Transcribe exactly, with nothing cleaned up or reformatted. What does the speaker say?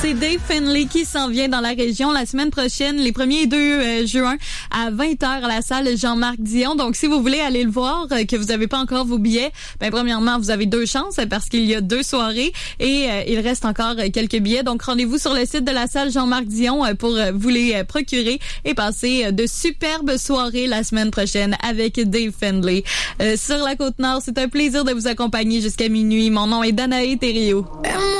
C'est Dave Finlay qui s'en vient dans la région la semaine prochaine, les premiers deux euh, juin à vingt heures à la salle Jean-Marc Dion. Donc, si vous voulez aller le voir, euh, que vous n'avez pas encore vos billets, ben premièrement, vous avez deux chances parce qu'il y a deux soirées et euh, il reste encore euh, quelques billets. Donc, rendez-vous sur le site de la salle Jean-Marc Dion euh, pour euh, vous les euh, procurer et passer euh, de superbes soirées la semaine prochaine avec Dave Finlay. Euh, sur la Côte-Nord, c'est un plaisir de vous accompagner jusqu'à minuit. Mon nom est Danae Thériault.